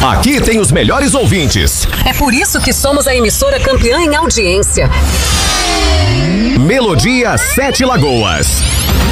Aqui tem os melhores ouvintes. É por isso que somos a emissora campeã em audiência. Melodia 7 Lagoas.